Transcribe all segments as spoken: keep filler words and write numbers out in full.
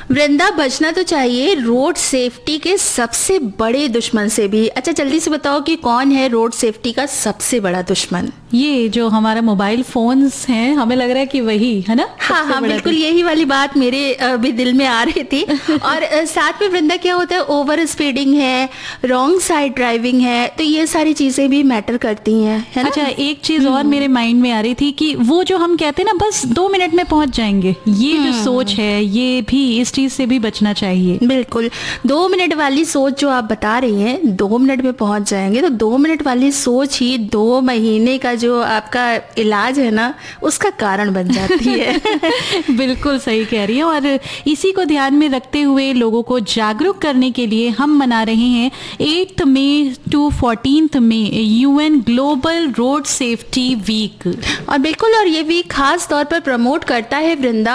वृंदा, बचना तो चाहिए रोड सेफ्टी के सबसे बड़े दुश्मन से भी। अच्छा, जल्दी से बताओ कि कौन है रोड सेफ्टी का सबसे बड़ा दुश्मन? ये जो हमारा मोबाइल फोन्स हैं, हमें लग रहा है कि वही है ना। हाँ हाँ, बिल्कुल यही वाली बात मेरे भी दिल में आ रही थी। और साथ में वृंदा क्या होता है, ओवर स्पीडिंग है, रॉन्ग साइड ड्राइविंग है, तो ये सारी चीजें भी मैटर करती हैं, है ना? अच्छा, एक चीज और मेरे माइंड में आ रही थी कि वो जो हम कहते हैं ना बस दो मिनट में पहुंच जाएंगे, ये जो सोच है, ये भी इस चीज से भी बचना चाहिए। बिल्कुल, दो मिनट वाली सोच जो आप बता रही हैं, दो मिनट में पहुंच जाएंगे, तो दो मिनट वाली सोच ही दो महीने का जो आपका इलाज है ना, उसका कारण बन जाती है। बिल्कुल सही कह रही है। और इसी को ध्यान में रखते हुए लोगों को जागरूक करने के लिए हम मना रहे हैं eight May to fourteenth May UN global road safety week. और बिल्कुल, और ये वीक खास तौर पर प्रमोट करता है वृंदा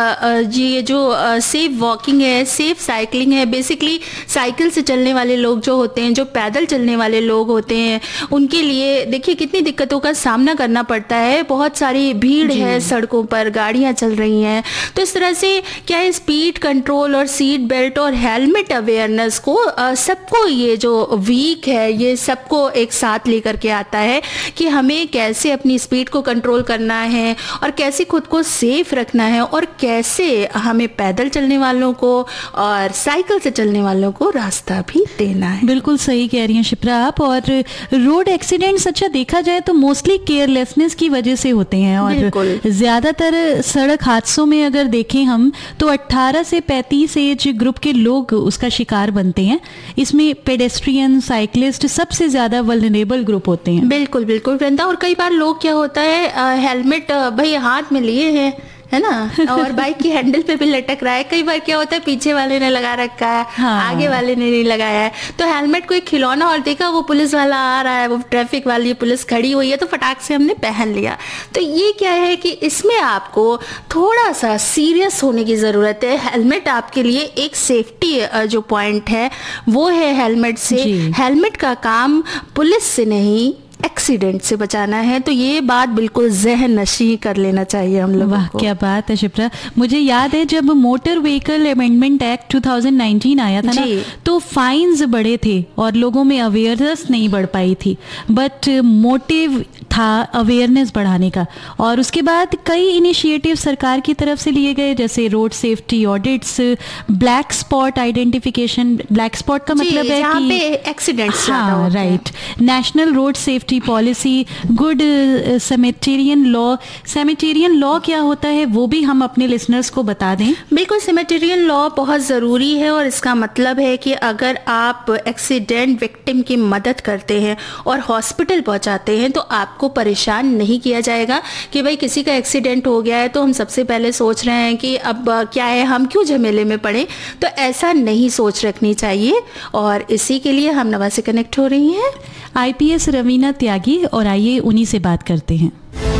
ये जो सेफ वॉकिंग है, सेफ साइकिलिंग है। बेसिकली साइकिल से चलने वाले लोग जो होते हैं, जो पैदल चलने वाले लोग होते हैं, उनके लिए देखिए कितनी दिक्कतों का सामना करना पड़ता है। बहुत सारी भीड़ है सड़कों पर, गाड़ियां चल रही हैं, तो इस तरह से क्या है, स्पीड कंट्रोल और सीट बेल्ट और हेलमेट अवेयरनेस को सबको, ये जो वीक है ये सबको एक साथ लेकर के आता है कि हमें कैसे अपनी स्पीड को कंट्रोल करना है और कैसे खुद को सेफ रखना है और कैसे हमें पैदल चलने वालों को और साइकिल से चलने वालों को रास्ता भी देना है। बिल्कुल सही कह रही हैं शिप्रा आप। और रोड एक्सीडेंट्स अच्छा देखा जाए तो मोस्टली केयरलेसनेस की वजह से होते हैं, और ज्यादातर सड़क हादसों में अगर देखें हम तो अठारह से पैंतीस एज ग्रुप के लोग उसका शिकार बनते हैं। इसमें पेडेस्ट्रियन, साइकिलिस्ट सबसे ज्यादा वल्नरेबल ग्रुप होते हैं। बिल्कुल बिल्कुल वृंदा, और कई बार लोग क्या होता है, हेलमेट भाई हाथ में लिए हैं, है ना, और बाइक की हैंडल पे भी लटक रहा है। कई बार क्या होता है, पीछे वाले ने लगा रखा है, हाँ। आगे वाले ने नहीं लगाया है, तो हेलमेट को एक खिलौना और देखा, वो पुलिस वाला आ रहा है, वो ट्रैफिक वाली पुलिस खड़ी हुई है, तो फटाक से हमने पहन लिया। तो ये क्या है कि इसमें आपको थोड़ा सा सीरियस होने की जरूरत है। हेलमेट आपके लिए एक सेफ्टी जो पॉइंट है वो है हेलमेट से। हेलमेट का काम पुलिस से नहीं, एक्सीडेंट से बचाना है। तो ये बात बिल्कुल जहन नशी कर लेना चाहिए हम लोगों को। क्या बात है शिप्रा। मुझे याद है जब मोटर व्हीकल अमेंडमेंट एक्ट दो हज़ार उन्नीस आया था ना, तो फाइन्स बढ़े थे और लोगों में अवेयरनेस नहीं बढ़ पाई थी, बट मोटिव था अवेयरनेस बढ़ाने का। और उसके बाद कई इनिशिएटिव सरकार की तरफ से लिए गए, जैसे road safety audits, black spot identification. Black spot का मतलब है जहाँ कि पे एक्सीडेंट्स, हाँ right, national road safety policy, good Samaritan law. Samaritan law क्या होता है वो भी हम अपने लिसनर्स को बता दें। बिल्कुल, सेमेटेरियन लॉ बहुत ज़रूरी है, और इसका मतलब है कि अगर आप एक्सीडेंट विक्टिम की मदद करते हैं और हॉस्पिटल पहुंचाते हैं तो आपको परेशान नहीं किया जाएगा कि भाई किसी का एक्सीडेंट हो गया है तो हम सबसे पहले सोच रहे हैं कि अब क्या है, हम क्यों झमेले में पड़े। तो ऐसा नहीं सोच रखनी चाहिए, और इसी के लिए हम नवा से कनेक्ट हो रही हैं आईपीएस रवीना त्यागी, और आइए उन्हीं से बात करते हैं।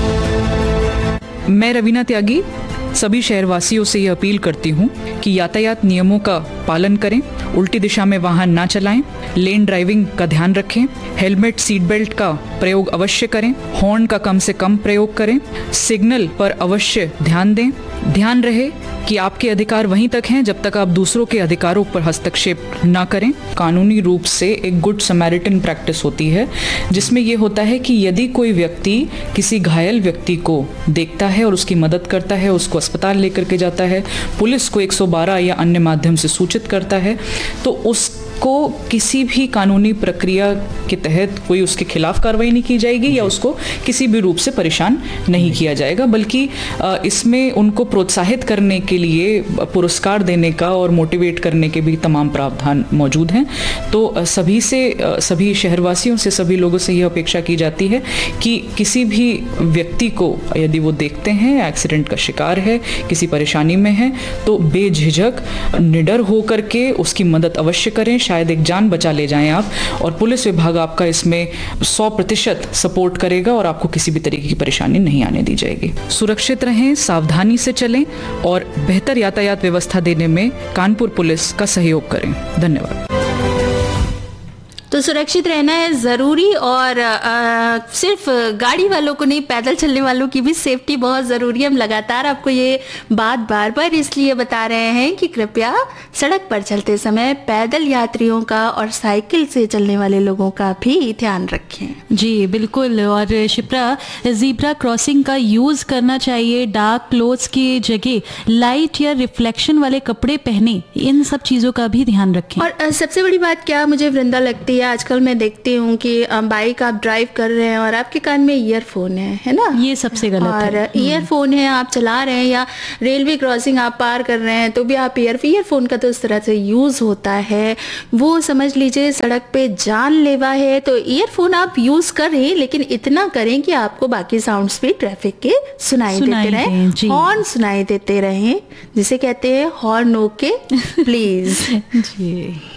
मैं रवीना त्यागी सभी शहरवासियों से ये अपील करती हूँ कि यातायात नियमों का पालन करें, उल्टी दिशा में वाहन ना चलाएं, लेन ड्राइविंग का ध्यान रखें, हेलमेट सीट बेल्ट का प्रयोग अवश्य करें, हॉर्न का कम से कम प्रयोग करें, सिग्नल पर अवश्य ध्यान दें। ध्यान रहे कि आपके अधिकार वहीं तक हैं जब तक आप दूसरों के अधिकारों पर हस्तक्षेप ना करें। कानूनी रूप से एक गुड समैरिटन प्रैक्टिस होती है, जिसमें यह होता है कि यदि कोई व्यक्ति किसी घायल व्यक्ति को देखता है और उसकी मदद करता है, उसको अस्पताल लेकर के जाता है, पुलिस को एक सौ बारह या अन्य माध्यम से सूचित करता है, तो उसको किसी भी कानूनी प्रक्रिया के तहत कोई उसके खिलाफ कार्रवाई नहीं की जाएगी या उसको किसी भी रूप से परेशान नहीं किया जाएगा, बल्कि इसमें उनको प्रोत्साहित करने के लिए पुरस्कार देने का और मोटिवेट करने के भी तमाम प्रावधान मौजूद हैं। तो सभी से, सभी शहरवासियों से, सभी लोगों से यह अपेक्षा की जाती है कि किसी भी व्यक्ति को यदि वो देखते हैं एक्सीडेंट का शिकार है, किसी परेशानी में है, तो बेझिझक निडर होकर के उसकी मदद अवश्य करें। शायद एक जान बचा ले जाएं आप, और पुलिस विभाग आपका इसमें सौ प्रतिशत सपोर्ट करेगा और आपको किसी भी तरीके की परेशानी नहीं आने दी जाएगी। सुरक्षित रहें, सावधानी से चलें और बेहतर यातायात व्यवस्था देने में कानपुर पुलिस का सहयोग करें। धन्यवाद। तो सुरक्षित रहना है ज़रूरी, और आ, सिर्फ गाड़ी वालों को नहीं, पैदल चलने वालों की भी सेफ्टी बहुत ज़रूरी है। हम लगातार आपको ये बात बार बार इसलिए बता रहे हैं कि कृपया सड़क पर चलते समय पैदल यात्रियों का और साइकिल से चलने वाले लोगों का भी ध्यान रखें। जी बिल्कुल। और शिप्रा, ज़ीब्रा क्रॉसिंग का यूज़ करना चाहिए, डार्क क्लोथ्स की जगह लाइट या रिफ्लेक्शन वाले कपड़े पहने, इन सब चीज़ों का भी ध्यान रखें। और सबसे बड़ी बात क्या मुझे वृंदा लगती है, आजकल मैं देखती हूँ कि बाइक आप ड्राइव कर रहे हैं और आपके कान में ईयरफोन है है ना, ये सबसे गलत और है। और ईयरफोन है, आप चला रहे हैं या रेलवे क्रॉसिंग आप पार कर रहे हैं तो भी आप ईयर ईयरफोन का तो इस तरह से यूज होता है, वो समझ लीजिए सड़क पे जानलेवा है। तो ईयरफोन आप यूज करें, लेकिन इतना करें कि आपको बाकी साउंड्स भी ट्रैफिक के सुनाई, सुनाई देते रहें, हॉर्न सुनाई देते रहें, जिसे कहते हैं हॉर्न ओके प्लीज। जी।